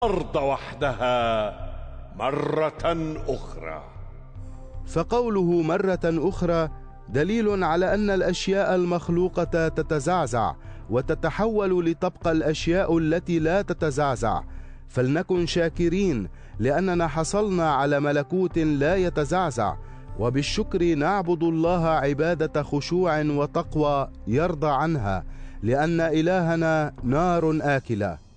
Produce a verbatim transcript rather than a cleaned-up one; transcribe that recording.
الأرض وحدها مرة أخرى. فقوله مرة أخرى دليل على أن الأشياء المخلوقة تتزعزع وتتحول لتبقى الأشياء التي لا تتزعزع، فلنكن شاكرين لأننا حصلنا على ملكوت لا يتزعزع، وبالشكر نعبد الله عبادة خشوع وتقوى يرضى عنها، لأن إلهنا نار آكلة.